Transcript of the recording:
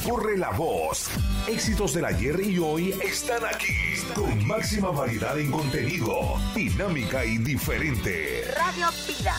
corre la voz. Éxitos del ayer y hoy están aquí, con máxima variedad en contenido, dinámica y diferente. Radio Vida.